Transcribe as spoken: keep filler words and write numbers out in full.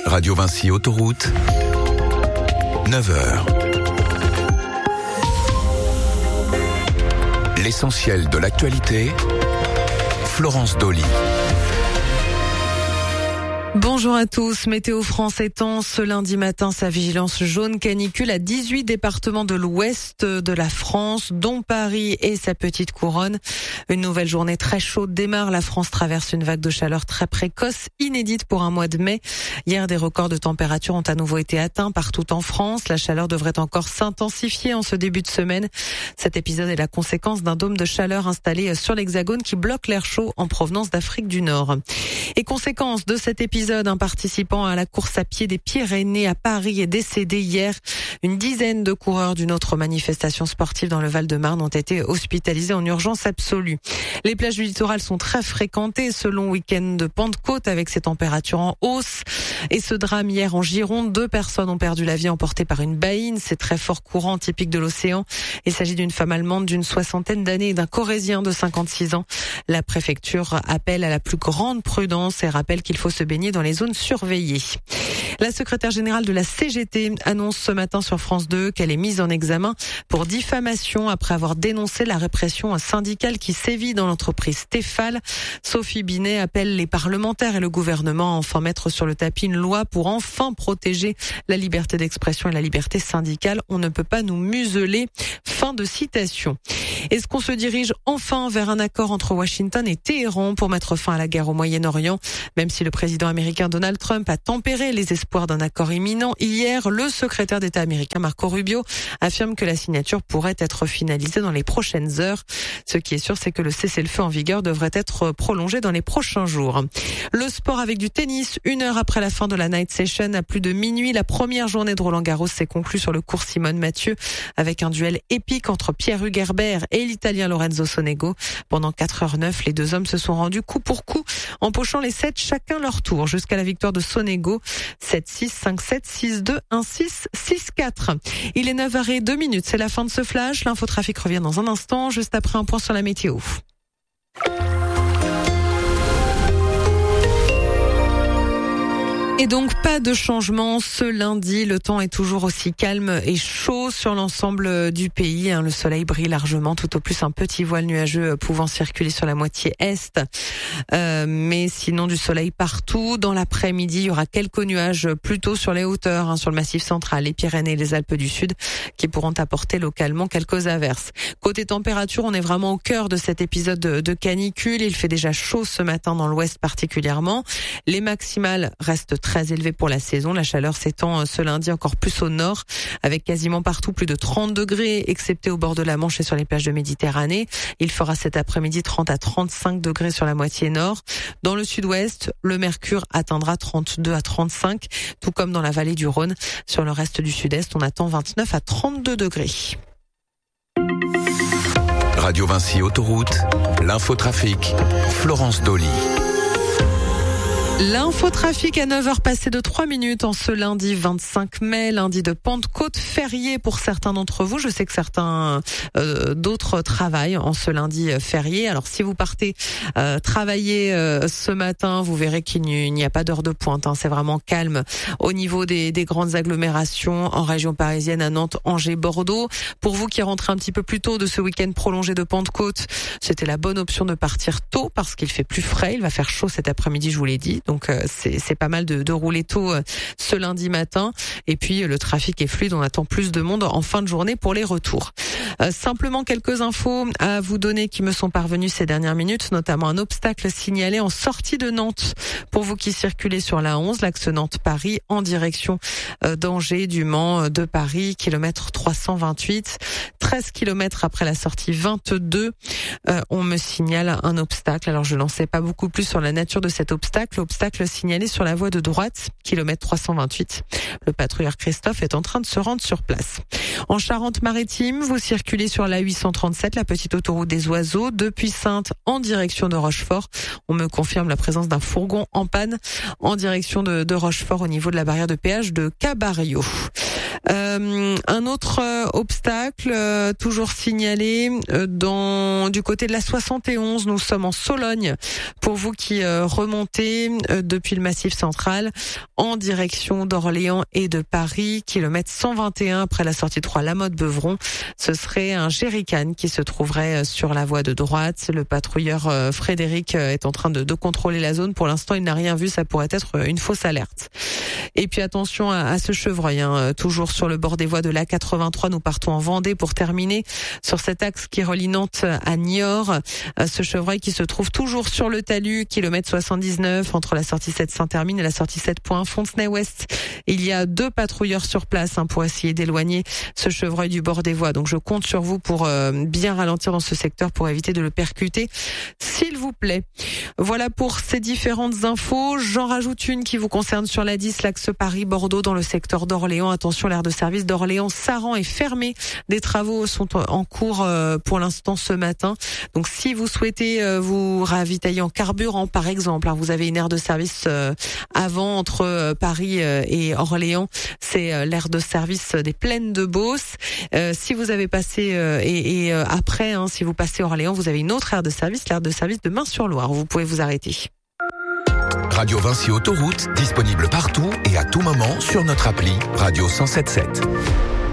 Radio Vinci Autoroute, neuf heures. L'essentiel de l'actualité, Florence Dolly. Bonjour à tous. Météo France étend ce lundi matin sa vigilance jaune canicule à dix-huit départements de l'ouest de la France, dont Paris et sa petite couronne. Une nouvelle journée très chaude démarre. La France traverse une vague de chaleur très précoce, inédite pour un mois de mai. Hier, des records de température ont à nouveau été atteints partout en France. La chaleur devrait encore s'intensifier en ce début de semaine. Cet épisode est la conséquence d'un dôme de chaleur installé sur l'Hexagone qui bloque l'air chaud en provenance d'Afrique du Nord. Et conséquence de cet épisode, un participant à la course à pied des Pyrénées à Paris est décédé hier. Une dizaine de coureurs d'une autre manifestation sportive dans le Val-de-Marne ont été hospitalisés en urgence absolue. Les plages du littoral sont très fréquentées ce long week-end de Pentecôte avec ces températures en hausse. Et ce drame hier en Gironde, deux personnes ont perdu la vie emportées par une baïne. C'est très fort courant typique de l'océan. Il s'agit d'une femme allemande d'une soixantaine d'années et d'un Corrézien de cinquante-six ans. La préfecture appelle à la plus grande prudence et rappelle qu'il faut se baigner dans les zones surveillées. La secrétaire générale de la C G T annonce ce matin sur France deux qu'elle est mise en examen pour diffamation après avoir dénoncé la répression syndicale qui sévit dans l'entreprise Stéphal. Sophie Binet appelle les parlementaires et le gouvernement à enfin mettre sur le tapis une loi pour enfin protéger la liberté d'expression et la liberté syndicale. On ne peut pas nous museler. Fin de citation. Est-ce qu'on se dirige enfin vers un accord entre Washington et Téhéran pour mettre fin à la guerre au Moyen-Orient? Même si le président américain Donald Trump a tempéré les espoirs d'un accord imminent, hier, le secrétaire d'État américain Marco Rubio affirme que la signature pourrait être finalisée dans les prochaines heures. Ce qui est sûr, c'est que le cessez-le-feu en vigueur devrait être prolongé dans les prochains jours. Le sport avec du tennis. Une heure après la fin de la night session, à plus de minuit, la première journée de Roland-Garros s'est conclue sur le court Simone Mathieu avec un duel épique entre Pierre Hugerbert et l'Italien Lorenzo Sonego. Pendant quatre heures neuf, les deux hommes se sont rendus coup pour coup, empochant les sets chacun leur tour jusqu'à la victoire de Sonego. sept six, cinq sept, six deux, un six, six quatre. Il est neuf heures deux minutes, c'est la fin de ce flash. L'infotrafic revient dans un instant, juste après un point sur la météo. Et donc, pas de changement ce lundi. Le temps est toujours aussi calme et chaud sur l'ensemble du pays. Le soleil brille largement, tout au plus un petit voile nuageux pouvant circuler sur la moitié est. Euh, mais sinon, du soleil partout. Dans l'après-midi, il y aura quelques nuages plutôt sur les hauteurs, hein, sur le massif central, les Pyrénées et les Alpes du Sud, qui pourront apporter localement quelques averses. Côté température, on est vraiment au cœur de cet épisode de, de canicule. Il fait déjà chaud ce matin dans l'ouest particulièrement. Les maximales restent très très élevé pour la saison. La chaleur s'étend ce lundi encore plus au nord, avec quasiment partout plus de trente degrés, excepté au bord de la Manche et sur les plages de Méditerranée. Il fera cet après-midi trente à trente-cinq degrés sur la moitié nord. Dans le sud-ouest, le mercure atteindra trente-deux à trente-cinq, tout comme dans la vallée du Rhône. Sur le reste du sud-est, on attend vingt-neuf à trente-deux degrés. Radio Vinci Autoroute, l'infotrafic, Florence Dolly. L'infotrafic à neuf heures passées de trois minutes en ce lundi vingt-cinq mai, lundi de Pentecôte, férié pour certains d'entre vous. Je sais que certains euh, d'autres travaillent en ce lundi férié. Alors si vous partez euh, travailler euh, ce matin, vous verrez qu'il n'y a pas d'heure de pointe, hein. C'est vraiment calme au niveau des, des grandes agglomérations en région parisienne, à Nantes, Angers, Bordeaux. Pour vous qui rentrez un petit peu plus tôt de ce week-end prolongé de Pentecôte, c'était la bonne option de partir tôt parce qu'il fait plus frais. Il va faire chaud cet après-midi, je vous l'ai dit. Donc euh, c'est, c'est pas mal de, de rouler tôt euh, ce lundi matin. Et puis euh, le trafic est fluide, on attend plus de monde en fin de journée pour les retours. Euh, simplement quelques infos à vous donner qui me sont parvenues ces dernières minutes, notamment un obstacle signalé en sortie de Nantes pour vous qui circulez sur la onze, l'axe Nantes-Paris en direction euh, d'Angers, du Mans, de Paris, kilomètre trois cent vingt-huit. treize kilomètres après la sortie vingt-deux, euh, on me signale un obstacle. Alors je n'en sais pas beaucoup plus sur la nature de cet obstacle. Obstacle signalé sur la voie de droite, kilomètre trois cent vingt-huit. Le patrouilleur Christophe est en train de se rendre sur place. En Charente-Maritime, vous circulez sur la huit cent trente-sept, la petite autoroute des Oiseaux, depuis Saintes en direction de Rochefort. On me confirme la présence d'un fourgon en panne en direction de, de Rochefort au niveau de la barrière de péage de Cabario. Euh, un autre euh, obstacle euh, toujours signalé euh, dans du côté de la soixante et onze. Nous sommes en Sologne pour vous qui euh, remontez euh, depuis le Massif central en direction d'Orléans et de Paris, kilomètre cent vingt et un après la sortie trois Lamotte-Beuvron. Ce serait un jerrycan qui se trouverait sur la voie de droite. Le patrouilleur euh, Frédéric euh, est en train de, de contrôler la zone. Pour l'instant, il n'a rien vu. Ça pourrait être une fausse alerte. Et puis attention à, à ce chevreuil, hein, toujours sur le bord des voies de l'A quatre-vingt-trois. Nous partons en Vendée pour terminer sur cet axe qui relie Nantes à Niort. Ce chevreuil qui se trouve toujours sur le talus, kilomètre soixante-dix-neuf entre la sortie sept Saint-Hermine et la sortie sept Point Fontenay-Ouest. Il y a deux patrouilleurs sur place hein, pour essayer d'éloigner ce chevreuil du bord des voies. Donc je compte sur vous pour euh, bien ralentir dans ce secteur pour éviter de le percuter, s'il vous plaît. Voilà pour ces différentes infos. J'en rajoute une qui vous concerne sur l'A dix, l'axe Paris-Bordeaux dans le secteur d'Orléans. Attention, l'aire de service d'Orléans-Saran est fermée. Des travaux sont en cours euh, pour l'instant ce matin. Donc si vous souhaitez euh, vous ravitailler en carburant par exemple, hein, vous avez une aire de service euh, avant entre euh, Paris euh, et Orléans, c'est euh, l'aire de service des Plaines de Beauce. Euh, si vous avez passé euh, et, et euh, après, hein, si vous passez Orléans, vous avez une autre aire de service, l'aire de service de Main-sur-Loire. Vous pouvez vous arrêter. Radio Vinci Autoroute, disponible partout et à tout moment sur notre appli Radio cent soixante-dix-sept.